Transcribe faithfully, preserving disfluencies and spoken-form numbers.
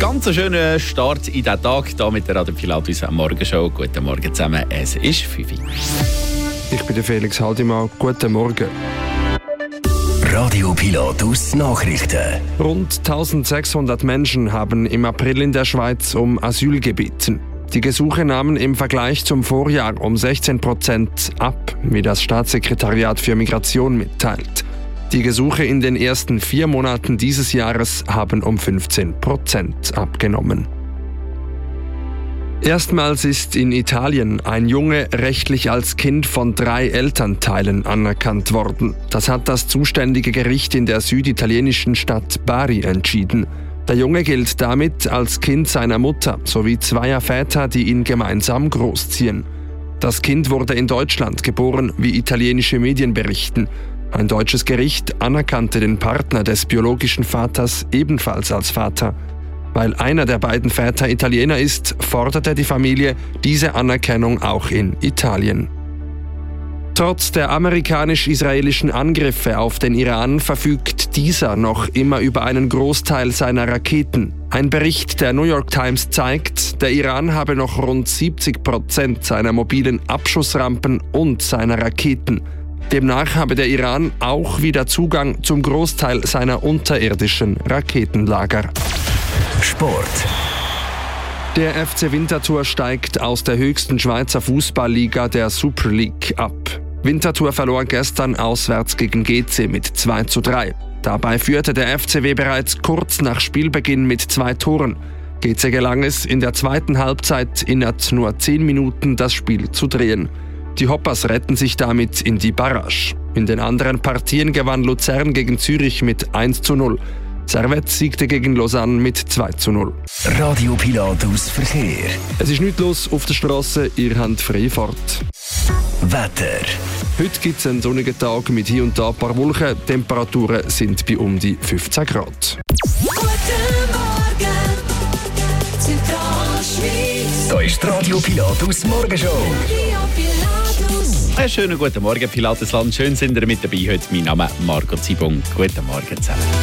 Ganz einen schönen Start in diesen Tag hier mit der Radio Pilatus am Morgenshow. Guten Morgen zusammen, es ist fünf Uhr. Ich bin der Felix Haldimann. Guten Morgen. Radio Pilatus Nachrichten. Rund eintausendsechshundert Menschen haben im April in der Schweiz um Asyl gebeten. Die Gesuche nahmen im Vergleich zum Vorjahr um sechzehn Prozent ab, wie das Staatssekretariat für Migration mitteilt. Die Gesuche in den ersten vier Monaten dieses Jahres haben um fünfzehn Prozent abgenommen. Erstmals ist in Italien ein Junge rechtlich als Kind von drei Elternteilen anerkannt worden. Das hat das zuständige Gericht in der süditalienischen Stadt Bari entschieden. Der Junge gilt damit als Kind seiner Mutter sowie zweier Väter, die ihn gemeinsam großziehen. Das Kind wurde in Deutschland geboren, wie italienische Medien berichten. Ein deutsches Gericht anerkannte den Partner des biologischen Vaters ebenfalls als Vater. Weil einer der beiden Väter Italiener ist, forderte die Familie diese Anerkennung auch in Italien. Trotz der amerikanisch-israelischen Angriffe auf den Iran verfügt dieser noch immer über einen Großteil seiner Raketen. Ein Bericht der New York Times zeigt, der Iran habe noch rund siebzig Prozent seiner mobilen Abschussrampen und seiner Raketen. Demnach habe der Iran auch wieder Zugang zum Großteil seiner unterirdischen Raketenlager. Sport. Der F C Winterthur steigt aus der höchsten Schweizer Fußballliga, der Super League, ab. Winterthur verlor gestern auswärts gegen G C mit zwei zu drei. Dabei führte der F C W bereits kurz nach Spielbeginn mit zwei Toren. G C gelang es, in der zweiten Halbzeit innerhalb nur zehn Minuten das Spiel zu drehen. Die Hoppers retten sich damit in die Barrage. In den anderen Partien gewann Luzern gegen Zürich mit eins zu null. Servette siegte gegen Lausanne mit zwei zu null. Radio Pilatus Verkehr. Es ist nichts los auf der Straße, ihr habt freie Fahrt. Wetter. Heute gibt es einen sonnigen Tag mit hier und da ein paar Wolken. Temperaturen sind bei um die fünfzehn Grad. Guten Morgen, Zentralschweiz. Da ist die Radio Pilatus Morgenshow. Radio Pilatus. Einen schönen guten Morgen, Pilatusland. Schön sind ihr mit dabei. Heute mein Name ist Marco Zibung. Guten Morgen zusammen.